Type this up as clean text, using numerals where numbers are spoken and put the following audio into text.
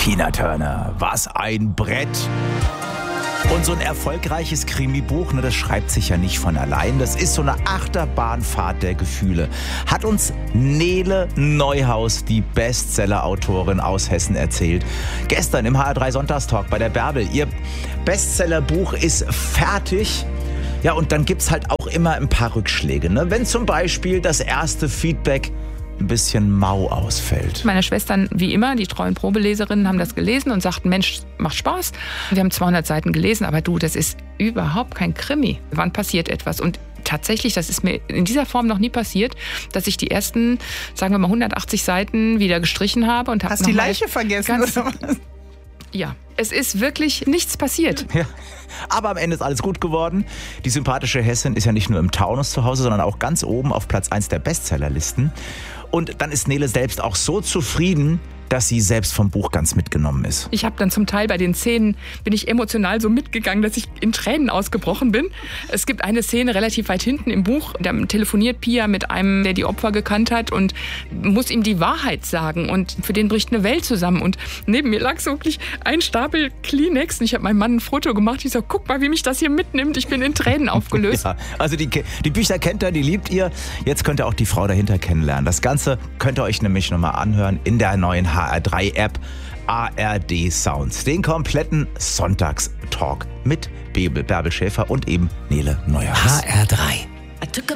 Tina Turner, was ein Brett. Und so ein erfolgreiches Krimibuch, das schreibt sich ja nicht von allein. Das ist so eine Achterbahnfahrt der Gefühle. Hat uns Nele Neuhaus, die Bestseller-Autorin aus Hessen, erzählt. Gestern im HR3 Sonntagstalk bei der Bärbel. Ihr Bestsellerbuch ist fertig. Ja, und dann gibt's halt auch immer ein paar Rückschläge, ne? Wenn zum Beispiel das erste Feedback ein bisschen mau ausfällt. Meine Schwestern, wie immer, die treuen Probeleserinnen, haben das gelesen und sagten, Mensch, macht Spaß. Wir haben 200 Seiten gelesen, aber du, das ist überhaupt kein Krimi. Wann passiert etwas? Und tatsächlich, das ist mir in dieser Form noch nie passiert, dass ich die ersten, sagen wir mal, 180 Seiten wieder gestrichen habe. Und hast die Leiche vergessen oder was? Ja, es ist wirklich nichts passiert. Ja, aber am Ende ist alles gut geworden. Die sympathische Hessin ist ja nicht nur im Taunus zu Hause, sondern auch ganz oben auf Platz 1 der Bestsellerlisten. Und dann ist Nele selbst auch so zufrieden, dass sie selbst vom Buch ganz mitgenommen ist. Ich habe dann zum Teil bei den Szenen, bin ich emotional so mitgegangen, dass ich in Tränen ausgebrochen bin. Es gibt eine Szene relativ weit hinten im Buch, da telefoniert Pia mit einem, der die Opfer gekannt hat und muss ihm die Wahrheit sagen und für den bricht eine Welt zusammen und neben mir lag so wirklich ein Stapel Kleenex und ich habe meinem Mann ein Foto gemacht, ich so, guck mal, wie mich das hier mitnimmt, ich bin in Tränen aufgelöst. Ja, also die Bücher kennt ihr, die liebt ihr, jetzt könnt ihr auch die Frau dahinter kennenlernen. Das Ganze könnt ihr euch nämlich nochmal anhören in der neuen HR3-App ARD Sounds. Den kompletten Sonntagstalk mit Bärbel Schäfer und eben Nele Neuhaus. HR3.